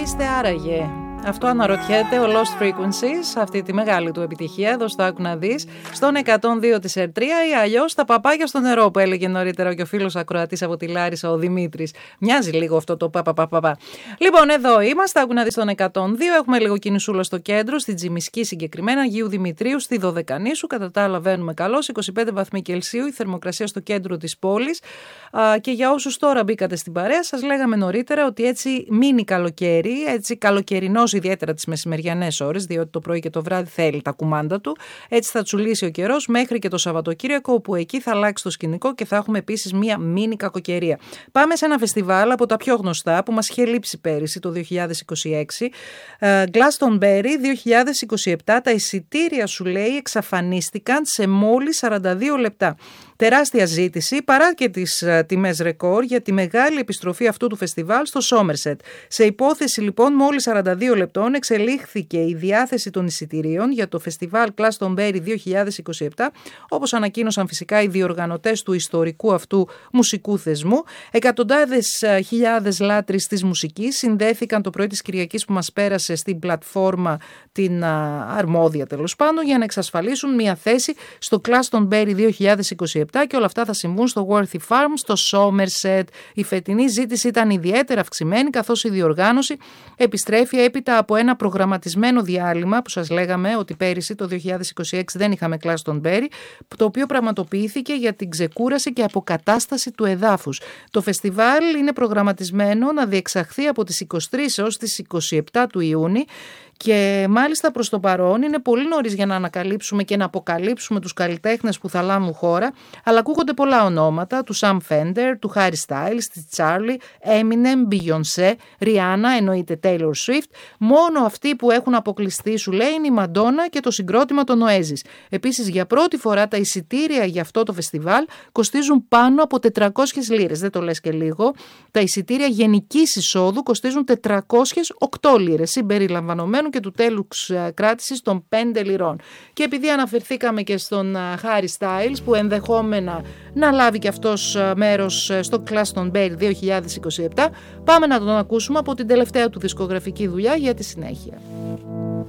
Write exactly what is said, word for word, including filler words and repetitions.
είστε άραγε? Αυτό αναρωτιέται ο Lost Frequencies, αυτή τη μεγάλη του επιτυχία, εδώ στο Άκου να δεις, στον εκατόν δύο της Ερτρία ή αλλιώς τα παπάκια στο νερό που έλεγε νωρίτερα και ο φίλος ακροατής από τη Λάρισα, ο Δημήτρης. Μοιάζει λίγο αυτό το παπαπαπαπα. Λοιπόν, εδώ είμαστε, Άκου να δεις στον εκατόν δύο, έχουμε λίγο κινησούλα στο κέντρο, στη Τζιμισκή συγκεκριμένα, Αγίου Δημητρίου, στη Δωδεκανήσου, κατά τα άλλα βαίνουμε καλώς, είκοσι πέντε βαθμοί Κελσίου, η θερμοκρασία στο κέντρο της πόλης. Α, και για όσους τώρα μπήκατε στην παρέα, σας λέγαμε νωρίτερα ότι έτσι μείνει καλοκαίρι, έτσι καλοκαιρινός ιδιαίτερα τις μεσημεριανές ώρες, διότι το πρωί και το βράδυ θέλει τα κουμάντα του. Έτσι θα τσουλήσει ο καιρός μέχρι και το Σαββατοκύριακο, όπου εκεί θα αλλάξει το σκηνικό και θα έχουμε επίσης μία μίνι κακοκαιρία. Πάμε σε ένα φεστιβάλ από τα πιο γνωστά που μας είχε λείψει πέρυσι το δύο χιλιάδες είκοσι έξι. Glastonbury δύο χιλιάδες είκοσι επτά. Τα εισιτήρια, σου λέει, εξαφανίστηκαν σε μόλις σαράντα δύο λεπτά. Τεράστια ζήτηση παρά και τις uh, τιμές ρεκόρ για τη μεγάλη επιστροφή αυτού του φεστιβάλ στο Σόμερσετ. Σε υπόθεση λοιπόν μόλις σαράντα δύο λεπτών εξελίχθηκε η διάθεση των εισιτηρίων για το φεστιβάλ Glastonbury δύο χιλιάδες είκοσι επτά, όπως ανακοίνωσαν φυσικά οι διοργανωτές του ιστορικού αυτού μουσικού θεσμού. Εκατοντάδες uh, χιλιάδες λάτρεις της μουσικής συνδέθηκαν το πρωί της Κυριακής που μας πέρασε στην πλατφόρμα την uh, αρμόδια τέλος πάντων για να εξασφαλίσουν μια θέση στο Glastonbury δύο χιλιάδες είκοσι επτά. Και όλα αυτά θα συμβούν στο Worthy Farm, στο Somerset. Η φετινή ζήτηση ήταν ιδιαίτερα αυξημένη, καθώς η διοργάνωση επιστρέφει έπειτα από ένα προγραμματισμένο διάλειμμα που σας λέγαμε ότι πέρυσι το δύο χιλιάδες είκοσι έξι δεν είχαμε Glastonbury, το οποίο πραγματοποιήθηκε για την ξεκούραση και αποκατάσταση του εδάφους. Το φεστιβάλ είναι προγραμματισμένο να διεξαχθεί από τις είκοσι τρεις έως τις είκοσι επτά του Ιούνιου. Και μάλιστα προς το παρόν είναι πολύ νωρίς για να ανακαλύψουμε και να αποκαλύψουμε τους καλλιτέχνες που θα λάβουν χώρα, αλλά ακούγονται πολλά ονόματα, του Sam Fender, του Harry Styles, της Charlie, Eminem, Beyoncé, Rihanna, εννοείται Taylor Swift. Μόνο αυτοί που έχουν αποκλειστεί, σου λέει, είναι η Madonna και το συγκρότημα των Oasis. Επίσης, για πρώτη φορά τα εισιτήρια για αυτό το φεστιβάλ κοστίζουν πάνω από τετρακόσιες λίρες, δεν το λες και λίγο. Τα εισιτήρια γενικής εισόδου κοστίζουν τετρακόσιες οκτώ λίρες, συμπεριλαμβανομένου και του τέλους κράτησης των πέντε λιρών. Και επειδή αναφερθήκαμε και στον Harry Styles που ενδεχόμενα να λάβει και αυτός μέρος στο Glastonbury δύο χιλιάδες είκοσι επτά, πάμε να τον ακούσουμε από την τελευταία του δισκογραφική δουλειά για τη συνέχεια.